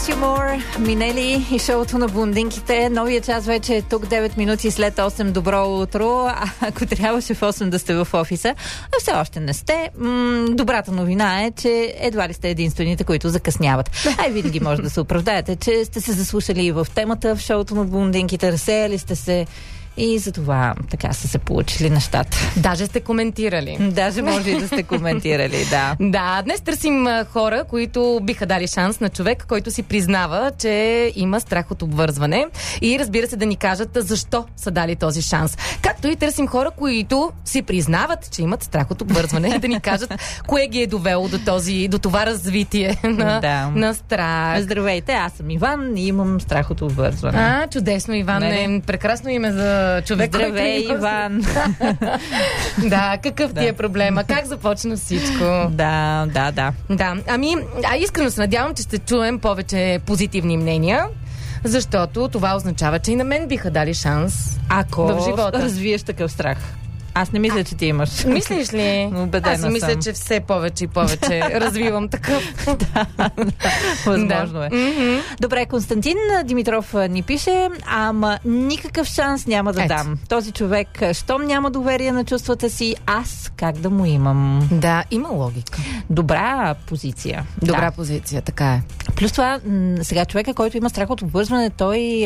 Мор, Минели и шоуто на блондинките. Новия час вече е тук, 9 минути след 8. Добро утро. Ако трябваше в 8 да сте в офиса, а все още не сте, добрата новина е, че едва ли сте единствените, които закъсняват. Винаги може да се оправдаете, че сте се заслушали и в темата в шоуто на блондинките, разсеяли сте се и за това така са се получили нещата. Даже сте коментирали. Даже може и да сте коментирали, да. Да, днес търсим хора, които биха дали шанс на човек, който си признава, че има страх от обвързване и разбира се да ни кажат защо са дали този шанс. Както и търсим хора, които си признават, че имат страх от обвързване и да ни кажат кое ги е довело до това развитие на страх. Здравейте, аз съм Иван и имам страх от обвързване. Чудесно, Иван. Е прекрасно име за човек. Здравей, Иван! Да, какъв ти е проблема? Как започна всичко? Да. Искрено се надявам, че ще чуем повече позитивни мнения, защото това означава, че и на мен биха дали шанс в живота. Развиеш такъв страх. Аз не мисля, че ти имаш. Мислиш ли? Убедена Аз мисля, че все повече и повече развивам такъв. Възможно е. Добре, Константин Димитров ни пише, ама никакъв шанс няма да дам. Този човек, щом няма доверие на чувствата си, аз как да му имам? Да, има логика. Добра позиция. Добра позиция, така е. Плюс това, сега човека, който има страх от обвързване, той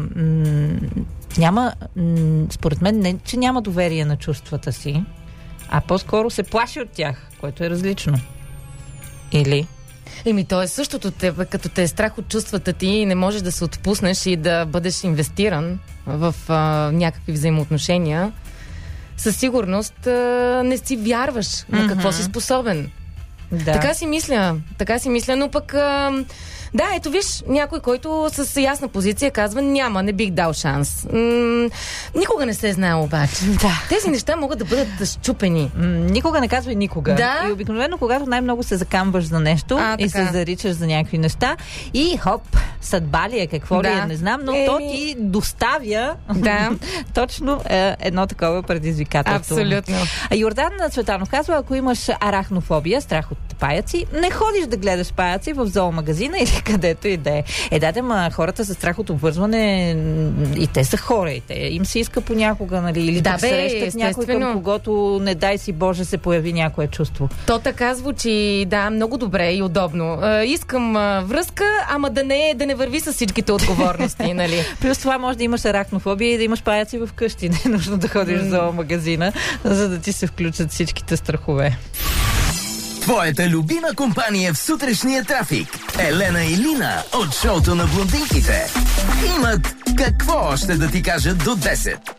няма, според мен, не, че няма доверие на чувствата си, а по-скоро се плаши от тях, което е различно. Или? То е същото, като те е страх от чувствата ти и не можеш да се отпуснеш и да бъдеш инвестиран в някакви взаимоотношения, със сигурност не си вярваш на какво си способен. Да. Така си мисля, но пък да, ето виж, някой, който с ясна позиция казва, не бих дал шанс. Никога не се знае обаче. Да. Тези неща могат да бъдат счупени. Никога не казвай никога. Да. И обикновено, когато най-много се закамваш за нещо и се заричаш за някакви неща и хоп, съдба ли е, какво ли е, не знам, но то ти доставя точно едно такова предизвикателство. Абсолютно. Йордан Цветанов казва, ако имаш арахнофобия, страх от паяци, не ходиш да гледаш паяци в зоомагазина или където и да е. Хората са страх от обвързване и те са хора, и те им се иска понякога, нали, или да срещат някой, към когото, не дай си Боже, се появи някое чувство. То така звучи, много добре и удобно. Искам връзка, ама да не върви с всичките отговорности, нали? Плюс това може да имаш арахнофобия и да имаш паяци в къщи. Не е нужно да ходиш в зоомагазина, за да ти се включат всичките страхове. Твоята любима компания в сутрешния трафик. Елена и Лина от шоуто на блондинките имат какво още да ти кажат до 10.